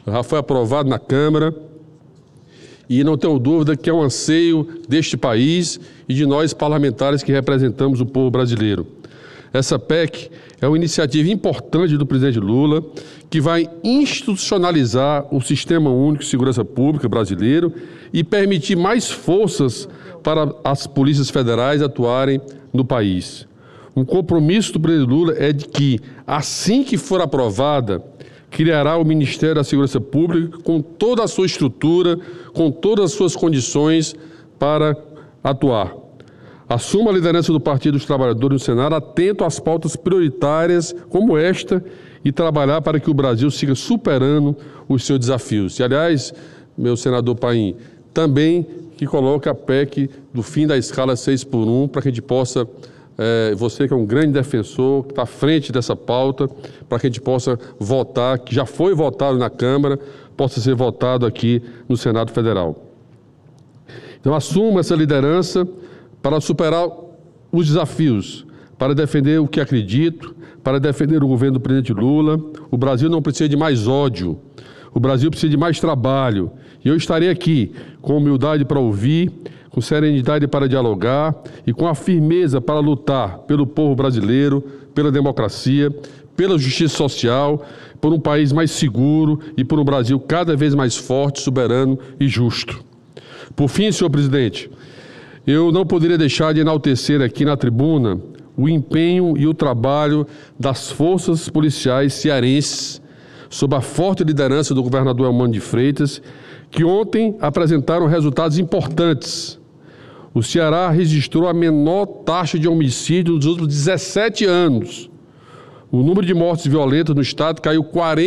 Já foi aprovado na Câmara e não tenho dúvida que é um anseio deste país e de nós parlamentares que representamos o povo brasileiro. Essa PEC é uma iniciativa importante do presidente Lula que vai institucionalizar o Sistema Único de Segurança Pública brasileiro e permitir mais forças para as polícias federais atuarem no país. Um compromisso do presidente Lula é de que, assim que for aprovada, criará o Ministério da Segurança Pública com toda a sua estrutura, com todas as suas condições para atuar. Assuma a liderança do Partido dos Trabalhadores no Senado, atento às pautas prioritárias como esta e trabalhar para que o Brasil siga superando os seus desafios. E, aliás, meu senador Paim, também que coloque a PEC do fim da escala 6x1 para que a gente possa, você que é um grande defensor, que está à frente dessa pauta, para que a gente possa votar, que já foi votado na Câmara, possa ser votado aqui no Senado Federal. Então, assuma essa liderança para superar os desafios, para defender o que acredito, para defender o governo do presidente Lula. O Brasil não precisa de mais ódio, o Brasil precisa de mais trabalho. E eu estarei aqui com humildade para ouvir, com serenidade para dialogar e com a firmeza para lutar pelo povo brasileiro, pela democracia, pela justiça social, por um país mais seguro e por um Brasil cada vez mais forte, soberano e justo. Por fim, senhor presidente, eu não poderia deixar de enaltecer aqui na tribuna o empenho e o trabalho das forças policiais cearenses, sob a forte liderança do governador Elmano de Freitas, que ontem apresentaram resultados importantes. O Ceará registrou a menor taxa de homicídio nos últimos 17 anos. O número de mortes violentas no estado caiu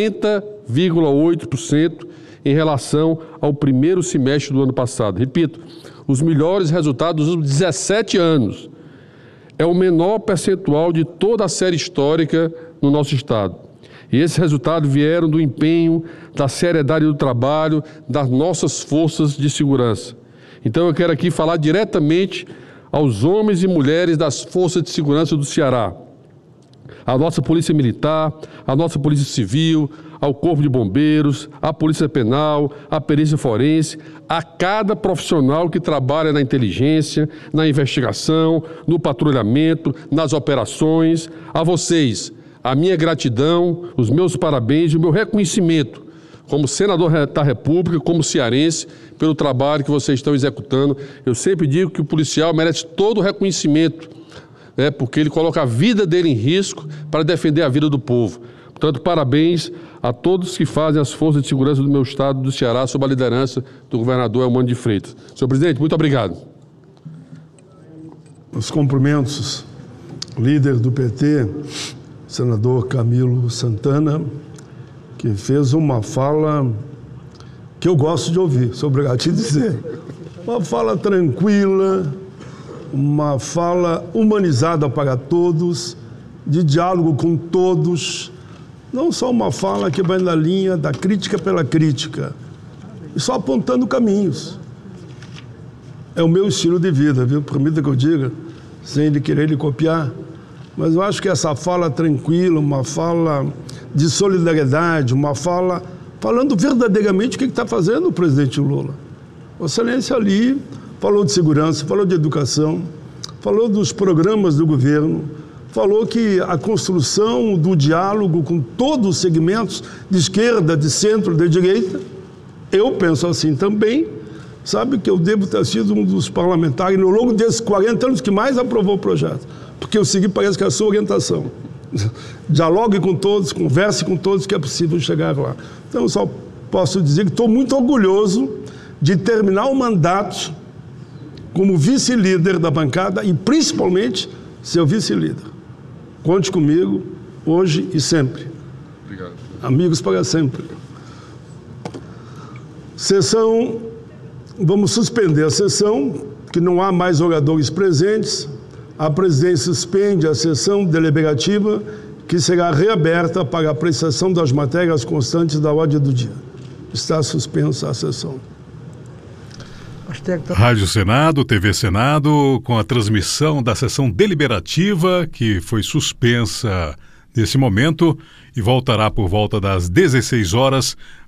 40,8% em relação ao primeiro semestre do ano passado. Repito, os melhores resultados dos últimos 17 anos. É o menor percentual de toda a série histórica no nosso estado. E esses resultados vieram do empenho, da seriedade do trabalho, das nossas forças de segurança. Então eu quero aqui falar diretamente aos homens e mulheres das forças de segurança do Ceará. A nossa Polícia Militar, a nossa Polícia Civil, ao Corpo de Bombeiros, à Polícia Penal, à Perícia Forense, a cada profissional que trabalha na inteligência, na investigação, no patrulhamento, nas operações. A vocês, a minha gratidão, os meus parabéns e o meu reconhecimento como senador da República, como cearense, pelo trabalho que vocês estão executando. Eu sempre digo que o policial merece todo o reconhecimento, porque ele coloca a vida dele em risco para defender a vida do povo. Portanto, parabéns a todos que fazem as forças de segurança do meu estado do Ceará sob a liderança do governador Elmano de Freitas. Senhor presidente, muito obrigado. Os cumprimentos, líder do PT, senador Camilo Santana, que fez uma fala que eu gosto de ouvir, sou obrigado a te dizer. Uma fala tranquila, uma fala humanizada para todos, de diálogo com todos, não só uma fala que vai na linha da crítica pela crítica, e só apontando caminhos. É o meu estilo de vida, viu? Permita que eu diga, sem ele querer lhe copiar, mas eu acho que essa fala tranquila, uma fala de solidariedade, uma fala falando verdadeiramente o que está fazendo o presidente Lula. O Excelência ali falou de segurança, falou de educação, falou dos programas do governo, falou que a construção do diálogo com todos os segmentos de esquerda, de centro, de direita, eu penso assim também, sabe que eu devo ter sido um dos parlamentares ao longo desses 40 anos que mais aprovou o projeto, porque eu segui, parece que a sua orientação. Dialogue com todos, converse com todos, que é possível chegar lá. Então, eu só posso dizer que estou muito orgulhoso de terminar o mandato como vice-líder da bancada e, principalmente, ser vice-líder. Conte comigo, hoje e sempre. Obrigado. Amigos para sempre. Sessão, vamos suspender a sessão, que não há mais oradores presentes. A presidência suspende a sessão deliberativa, que será reaberta para a apreciação das matérias constantes da ordem do dia. Está suspensa a sessão. Rádio Senado, TV Senado, com a transmissão da sessão deliberativa, que foi suspensa nesse momento e voltará por volta das 16 horas